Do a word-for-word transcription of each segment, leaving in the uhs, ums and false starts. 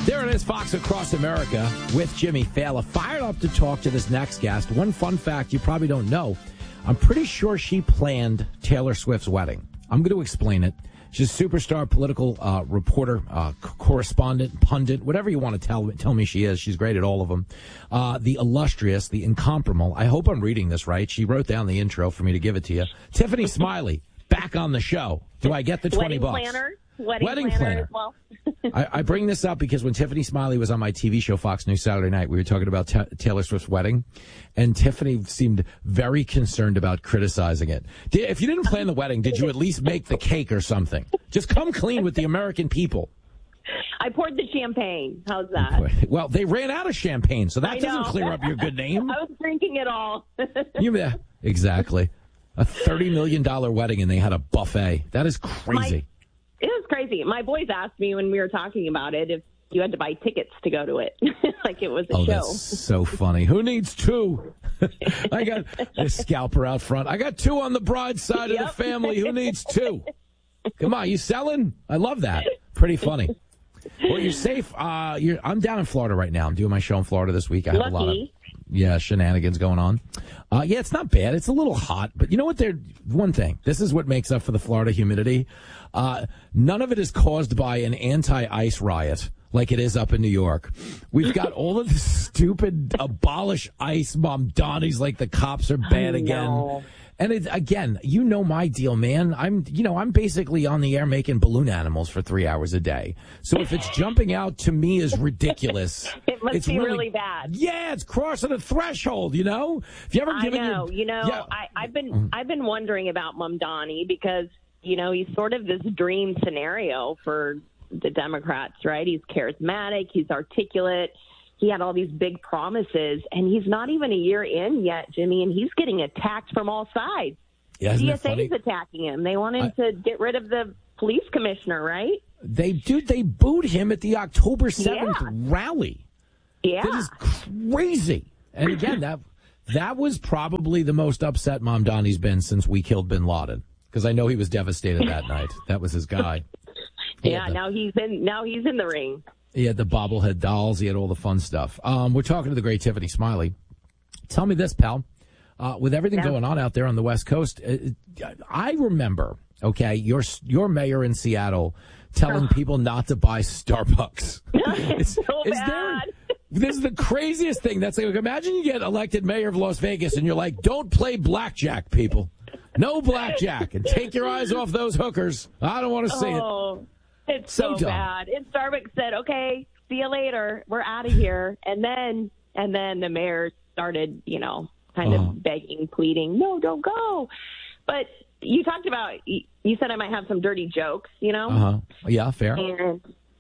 There it is, Fox Across America with Jimmy Fallon. Fired up to talk to this next guest. One fun fact you probably don't know. I'm pretty sure she planned Taylor Swift's wedding. I'm going to explain it. She's a superstar political uh, reporter, uh, c- correspondent, pundit, whatever you want to tell tell me she is. She's great at all of them. Uh, the illustrious, the incomparable. I hope I'm reading this right. She wrote down the intro for me to give it to you. Tiffany Smiley, back on the show. Do I get the twenty Wedding bucks? Planner. Wedding, Wedding planner. planner. As well. I, I bring this up because when Tiffany Smiley was on my T V show, Fox News Saturday Night, we were talking about ta- Taylor Swift's wedding, and Tiffany seemed very concerned about criticizing it. Did, if you didn't plan the wedding, did you at least make the cake or something? Just come clean with the American people. I poured the champagne. How's that? Well, they ran out of champagne, so that I doesn't know. clear up your good name. I was drinking it all. You, yeah, exactly. A thirty million dollars wedding, and they had a buffet. That is crazy. My, it was crazy. My boys asked me when we were talking about it if you had to buy tickets to go to it, like it was a oh, show. That's so funny. Who needs two? I got a scalper out front. I got two on the bride's side Yep. of the family. Who needs two? Come on, you selling? I love that. Pretty funny. Well, you're safe. Uh, you're, I'm down in Florida right now. I'm doing my show in Florida this week. I have Lucky. a lot of yeah shenanigans going on. Uh, yeah, it's not bad. It's a little hot, but you know what? They're one thing. This is what makes up for the Florida humidity. Uh, none of it is caused by an anti-ice riot like it is up in New York. We've got all of this stupid abolish ice Mamdanis like the cops are bad again. And it, again, you know my deal, man. I'm, you know, I'm basically on the air making balloon animals for three hours a day. So if it's jumping out to me is ridiculous. It must it's be really, really bad. Yeah, it's crossing a threshold. You know, if you ever I given know. your, You know, yeah. I, I've been I've been wondering about Mamdani because you know he's sort of this dream scenario for the Democrats, right? He's charismatic. He's articulate. He had all these big promises, and he's not even a year in yet, Jimmy, and he's getting attacked from all sides. Yeah, isn't D it S A funny? is attacking him. They want him I- to get rid of the police commissioner, right? They dude, they booed him at the October seventh Yeah. rally. Yeah. That is crazy. And again, that that was probably the most upset Mamdani's been since we killed bin Laden. Because I know he was devastated that night. That was his guy. He yeah, had the, now he's in now he's in the ring. he had the bobblehead dolls. He had all the fun stuff. Um, we're talking to the great Tiffany Smiley. Tell me this, pal. Uh, with everything Yeah. going on out there on the West Coast, uh, I remember, okay, your your mayor in Seattle telling people not to buy Starbucks. Is- So is there- bad. This is the craziest thing. That's like, imagine you get elected mayor of Las Vegas and you're like, don't play blackjack, people. No blackjack. And take your eyes off those hookers. I don't want to see it. Oh, it's So so, dumb. bad. And Starbucks said, okay, see you later. We're out of here. And then and then the mayor started, you know, kind Uh-huh. of begging, pleading, no, don't go. But you talked about, you said I might have some dirty jokes, you know? Uh-huh. Yeah, fair. And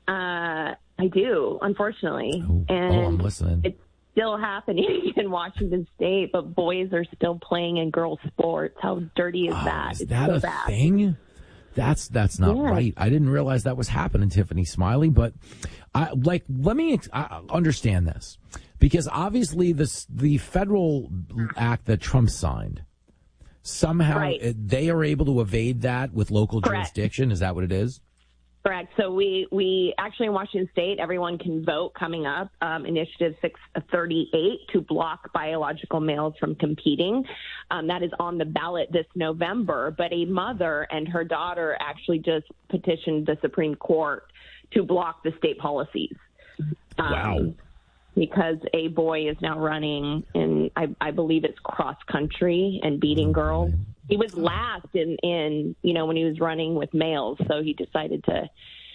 uh, I do, unfortunately. Oh, and oh, I'm listening. It's still happening in Washington State, but boys are still playing in girls' sports. How dirty is Oh, that? is It's that so a bad. thing? That's that's not Yeah. right. I didn't realize that was happening, Tiffany Smiley. But I, like, let me ex- I understand this because obviously this the federal act that Trump signed somehow Right. it, they are able to evade that with local Correct. jurisdiction. Is that what it is? Correct. So we, we actually in Washington State, everyone can vote coming up, um, Initiative six thirty-eight to block biological males from competing. Um, that is on the ballot this November. But a mother and her daughter actually just petitioned the Supreme Court to block the state policies. Um, Wow. Because a boy is now running in, I, I believe it's cross country and beating girls. He was last in, in, you know, when he was running with males. So he decided to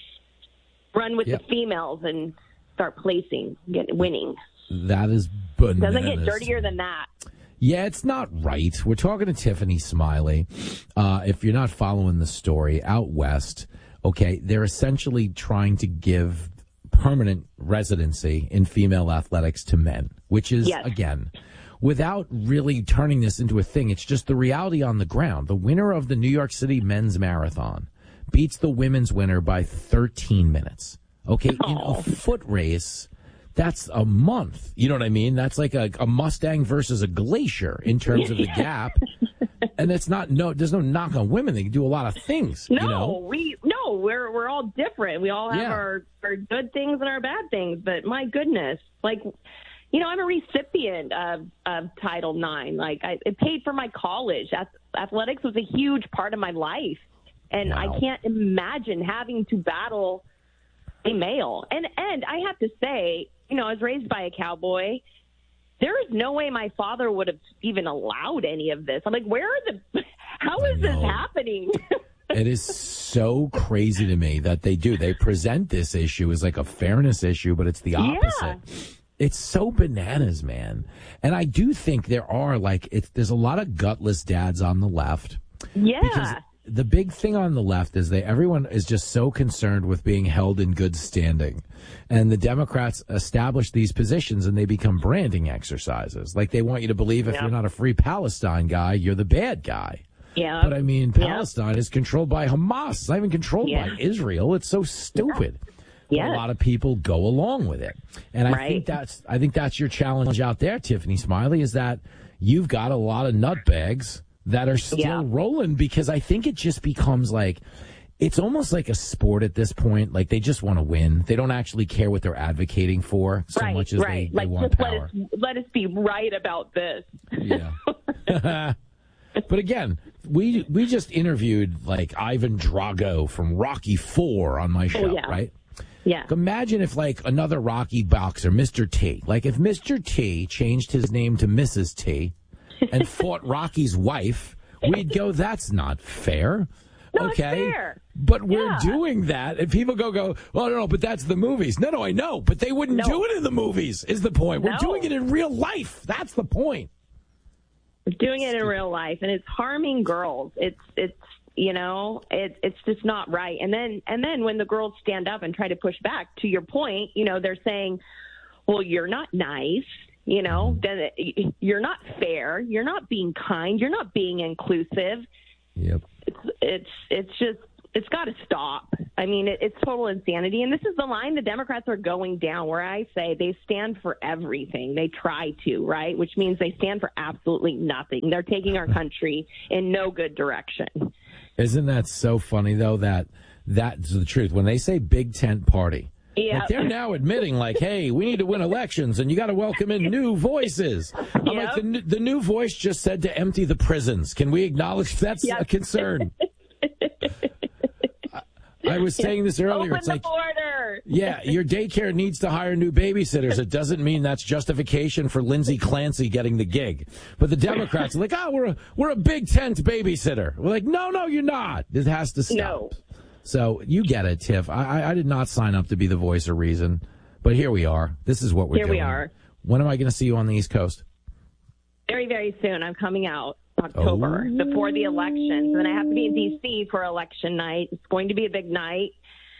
run with Yep. the females and start placing, get winning. That is bananas. Doesn't get dirtier than that. Yeah, it's not right. We're talking to Tiffany Smiley. Uh, if you're not following the story, out west, okay, they're essentially trying to give permanent residency in female athletics to men, which is, Yes. again, without really turning this into a thing, it's just the reality on the ground. The winner of the New York City men's marathon beats the women's winner by thirteen minutes. Okay, in a Oh. foot race, that's a month. You know what I mean? That's like a, a Mustang versus a Glacier in terms of the gap. And it's not, no, there's no knock on women. They can do a lot of things, No, you know? we no, know. We're we're all different. We all have Yeah. our, our good things and our bad things. But my goodness, like, you know, I'm a recipient of, of Title nine. Like, I, it paid for my college. Athletics was a huge part of my life. And Wow. I can't imagine having to battle a male. And, and I have to say, you know, I was raised by a cowboy. There is no way my father would have even allowed any of this. I'm like, where are the – how is this happening? It is so crazy to me that they do. They present this issue as like a fairness issue, but it's the opposite. Yeah. It's so bananas, man. And I do think there are like it's there's a lot of gutless dads on the left. Yeah. Because the big thing on the left is that everyone is just so concerned with being held in good standing. And the Democrats establish these positions and they become branding exercises. Like they want you to believe if Yeah. you're not a free Palestine guy, you're the bad guy. Yeah. But I mean, Yeah. Palestine is controlled by Hamas. It's not even controlled Yeah. by Israel. It's so stupid. Yeah. But a lot of people go along with it. And I Right. think that's I think that's your challenge out there, Tiffany Smiley, is that you've got a lot of nutbags that are still Yeah. rolling because I think it just becomes like it's almost like a sport at this point. Like they just want to win. They don't actually care what they're advocating for so right, much as right. they, they like, want just power. Let us, let us be right about this. Yeah. But again, we we just interviewed like Ivan Drago from Rocky four on my show, Oh, yeah. right? Yeah. Imagine if like another Rocky boxer, Mister T, like if Mister T changed his name to Missus T and fought Rocky's wife, we'd go, that's not fair. No, okay. it's fair. But we're Yeah. doing that, and people go, go, well, no, no, but that's the movies. No, no, I know, but they wouldn't No. do it in the movies, is the point. We're No. doing it in real life. That's the point. Doing it in real life, and it's harming girls. It's it's you know it, it's just not right. And then and then when the girls stand up and try to push back, to your point, you know they're saying, well, you're not nice. You know, then it- you're not fair. You're not being kind. You're not being inclusive. Yep. It's it's it's just it's got to stop. I mean, it, it's total insanity. And this is the line the Democrats are going down, where I say they stand for everything. They try to, right? Which means they stand for absolutely nothing. They're taking our country in no good direction. Isn't that so funny, though, that that's the truth? When they say big tent party, Yeah. like they're now admitting, like, hey, we need to win elections, and you got to welcome in new voices. I'm Yep. like, the, n- the new voice just said to empty the prisons. Can we acknowledge that's Yep. a concern? I, I was saying this earlier. Open It's the like, border. yeah, your daycare needs to hire new babysitters. It doesn't mean that's justification for Lindsey Clancy getting the gig. But the Democrats are like, oh, we're a, we're a big tent babysitter. We're like, no, no, you're not. This has to stop. No. So you get it, Tiff. I, I, I did not sign up to be the voice of reason, but here we are. This is what we're Here doing. we are. When am I going to see you on the East Coast? Very, very soon. I'm coming out October Oh. before the elections. And then I have to be in D C for election night. It's going to be a big night.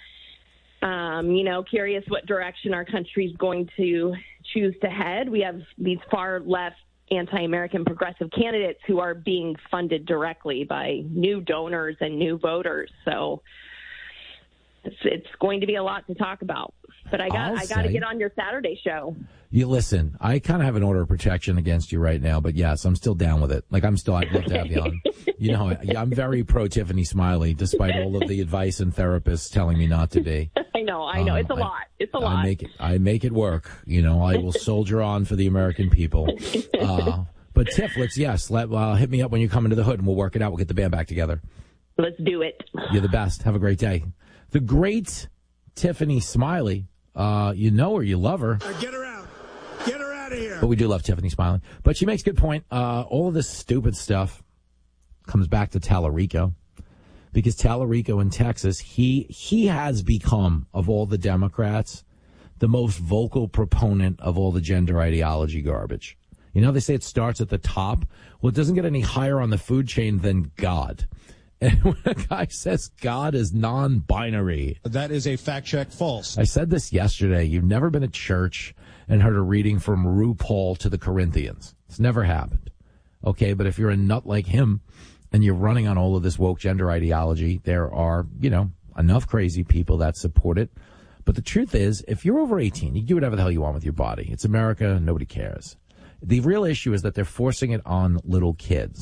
Um, you know, curious what direction our country's going to choose to head. We have these far left anti-American progressive candidates who are being funded directly by new donors and new voters. So it's, it's going to be a lot to talk about. But I got I'll I got to say- get on your Saturday show. You listen, I kind of have an order of protection against you right now, but yes, I'm still down with it. Like, I'm still, I'd love to have you on. You know, I, I'm very pro Tiffany Smiley, despite all of the advice and therapists telling me not to be. I know, I know. Um, it's a I- lot. It's a I lot. make it, I make it work. You know, I will soldier on for the American people. Uh, but Tiff, let's, yes, let, uh, hit me up when you come into the hood and we'll work it out. We'll get the band back together. Let's do it. You're the best. Have a great day. The great Tiffany Smiley, uh, you know her, you love her. Uh, get her out. Get her out of here. But we do love Tiffany Smiley. But she makes a good point. Uh, all of this stupid stuff comes back to Tallarico. Because Tallarico in Texas, he he has become, of all the Democrats, the most vocal proponent of all the gender ideology garbage. You know, they say it starts at the top. Well, it doesn't get any higher on the food chain than God. And when a guy says God is non-binary, That is a fact check false. I said this yesterday. You've never been to church and heard a reading from RuPaul to the Corinthians. It's never happened. Okay, but if you're a nut like him and you're running on all of this woke gender ideology, there are, you know, enough crazy people that support it. But the truth is, if you're over eighteen, you can do whatever the hell you want with your body. It's America. Nobody cares. The real issue is that they're forcing it on little kids.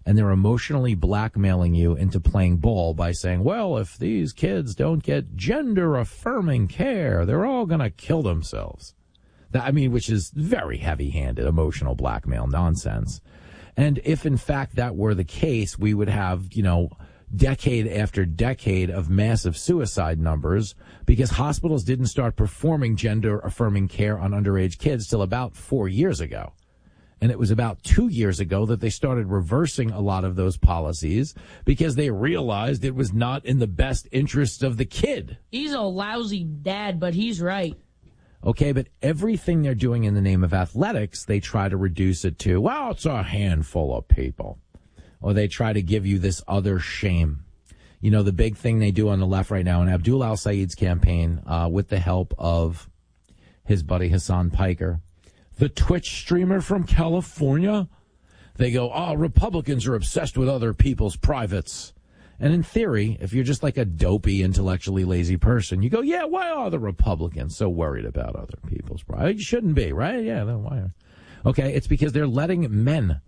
and they're emotionally blackmailing you into playing ball by saying, well, if these kids don't get gender-affirming care, they're all going to kill themselves. That, I mean, which is very heavy-handed emotional blackmail nonsense. And if, in fact, that were the case, we would have, you know, decade after decade of massive suicide numbers because hospitals didn't start performing gender-affirming care on underage kids till about four years ago. And it was about two years ago that they started reversing a lot of those policies because they realized it was not in the best interest of the kid. He's a lousy dad, but he's right. Okay, but everything they're doing in the name of athletics, they try to reduce it to, well, it's a handful of people. Or they try to give you this other shame. You know, the big thing they do on the left right now in Abdul Al-Sayed's campaign, uh, with the help of his buddy Hassan Piker, the Twitch streamer from California, they go, oh, Republicans are obsessed with other people's privates. And in theory, if you're just like a dopey, intellectually lazy person, you go, yeah, why are the Republicans so worried about other people's privates? You shouldn't be, right? Yeah, then why are... Okay, it's because they're letting men,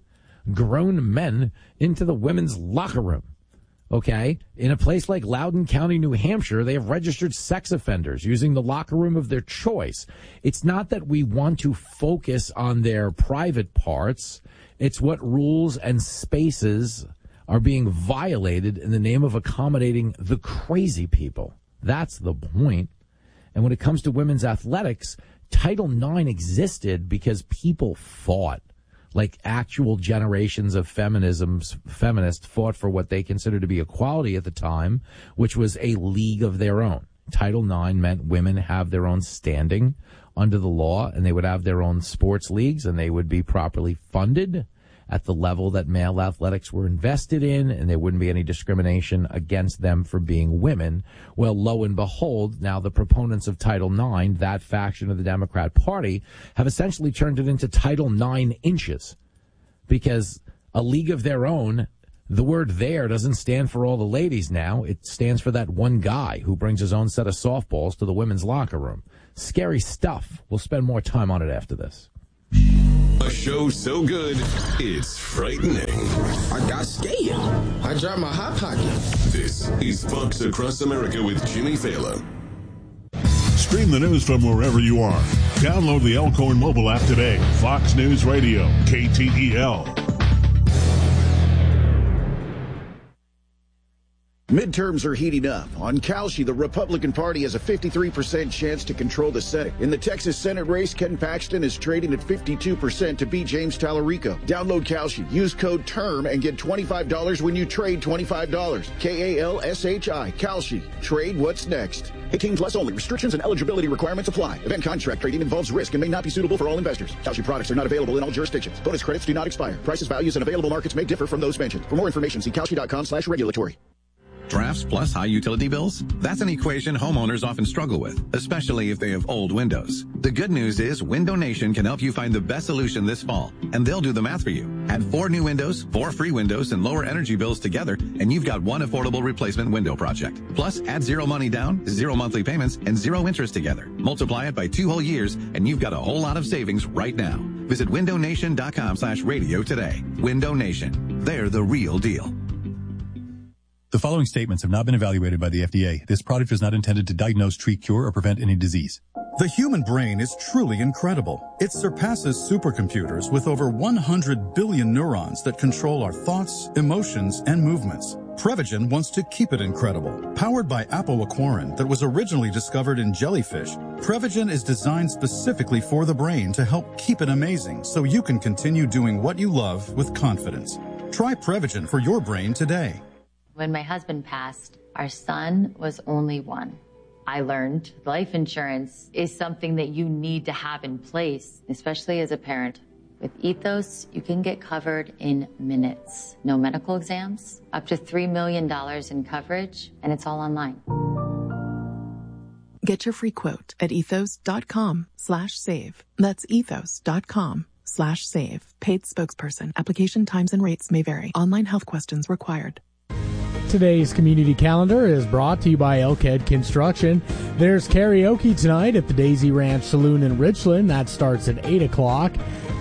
grown men, into the women's locker room. Okay, in a place like Loudoun County, New Hampshire, they have registered sex offenders using the locker room of their choice. It's not that we want to focus on their private parts. It's what rules and spaces are being violated in the name of accommodating the crazy people. That's the point. And when it comes to women's athletics, Title nine existed because people fought. Like actual generations of feminisms, feminists fought for what they considered to be equality at the time, which was a league of their own. Title nine meant women have their own standing under the law, and they would have their own sports leagues, and they would be properly funded at the level that male athletics were invested in, and there wouldn't be any discrimination against them for being women. Well, lo and behold, now the proponents of Title nine, that faction of the Democrat Party, have essentially turned it into Title nine inches. Because a league of their own, the word there doesn't stand for all the ladies now. It stands for that one guy who brings his own set of softballs to the women's locker room. Scary stuff. We'll spend more time on it after this. A show so good, it's frightening. I got scared. I dropped my hot pocket. This is Fox Across America with Jimmy Fallon. Stream the news from wherever you are. Download the Elkhorn mobile app today. Fox News Radio, K T E L. Midterms are heating up. On Kalshi, the Republican Party has a fifty-three percent chance to control the Senate. In the Texas Senate race, Ken Paxton is trading at fifty-two percent to beat James Tallarico. Download Kalshi. Use code TERM and get twenty-five dollars when you trade twenty-five dollars. K A L S H I. Kalshi. Trade what's next. eighteen plus only. Restrictions and eligibility requirements apply. Event contract trading involves risk and may not be suitable for all investors. Kalshi products are not available in all jurisdictions. Bonus credits do not expire. Prices, values, and available markets may differ from those mentioned. For more information, see Kalshi.com slash regulatory. Drafts plus high utility bills? That's an equation homeowners often struggle with, especially if they have old windows. The good news is Window Nation can help you find the best solution this fall, and they'll do the math for you. Add four new windows, four free windows, and lower energy bills together, and you've got one affordable replacement window project. Plus, add zero money down, zero monthly payments, and zero interest together. Multiply it by two whole years, and you've got a whole lot of savings right now. Visit window nation dot com slash radio today. Window Nation. They're the real deal. The following statements have not been evaluated by the F D A. This product is not intended to diagnose, treat, cure, or prevent any disease. The human brain is truly incredible. It surpasses supercomputers with over one hundred billion neurons that control our thoughts, emotions, and movements. Prevagen wants to keep it incredible. Powered by apoaquarin that was originally discovered in jellyfish, Prevagen is designed specifically for the brain to help keep it amazing so you can continue doing what you love with confidence. Try Prevagen for your brain today. When my husband passed, our son was only one. I learned life insurance is something that you need to have in place, especially as a parent. With Ethos, you can get covered in minutes. No medical exams, up to three million dollars in coverage, and it's all online. Get your free quote at ethos.com slash save. That's ethos.com slash save. Paid spokesperson. Application times and rates may vary. Online health questions required. Today's community calendar is brought to you by Elkhead Construction. There's karaoke tonight at the Daisy Ranch Saloon in Richland. That starts at eight o'clock.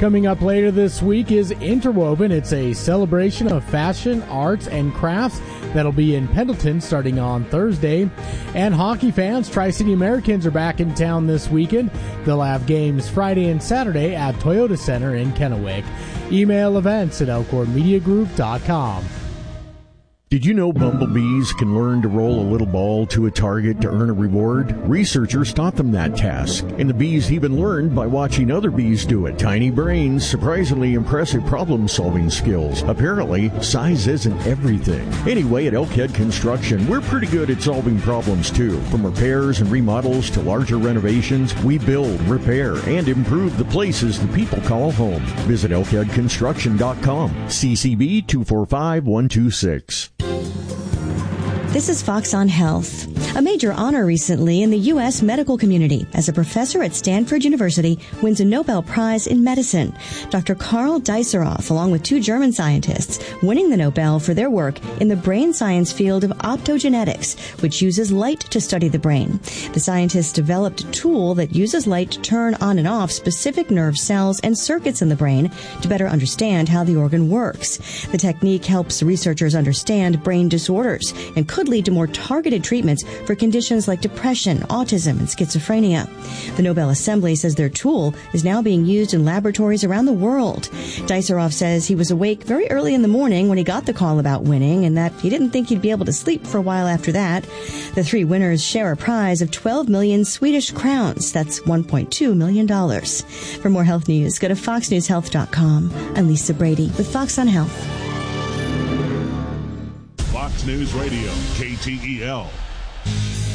Coming up later this week is Interwoven. It's a celebration of fashion, arts, and crafts that'll be in Pendleton starting on Thursday. And hockey fans, Tri-City Americans are back in town this weekend. They'll have games Friday and Saturday at Toyota Center in Kennewick. Email events at elkhorn media group dot com. Did you know bumblebees can learn to roll a little ball to a target to earn a reward? Researchers taught them that task, and the bees even learned by watching other bees do it. Tiny brains, surprisingly impressive problem-solving skills. Apparently, size isn't everything. Anyway, at Elkhead Construction, we're pretty good at solving problems too. From repairs and remodels to larger renovations, we build, repair, and improve the places the people call home. Visit elkhead construction dot com. C C B two four five one two six. This is Fox on Health. A major honor recently in the U S medical community as a professor at Stanford University wins a Nobel Prize in medicine. Doctor Karl Deisseroth, along with two German scientists, winning the Nobel for their work in the brain science field of optogenetics, which uses light to study the brain. The scientists developed a tool that uses light to turn on and off specific nerve cells and circuits in the brain to better understand how the organ works. The technique helps researchers understand brain disorders and could lead to more targeted treatments for conditions like depression, autism, and schizophrenia. The Nobel Assembly says their tool is now being used in laboratories around the world. Deisseroth says he was awake very early in the morning when he got the call about winning, and that he didn't think he'd be able to sleep for a while after that. The three winners share a prize of twelve million Swedish crowns. That's one point two million dollars. For more health news, go to fox news health dot com. I'm Lisa Brady with Fox on Health. Fox News Radio, K T E L.